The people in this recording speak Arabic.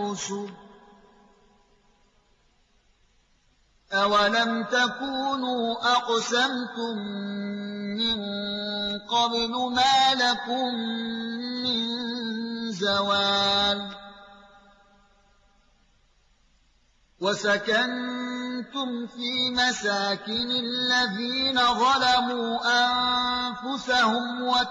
الرسل أولم تكونوا أقسمتم من قبل ما لكم من زوال وسكنتم في مساكن الذين ظلموا أنفسهم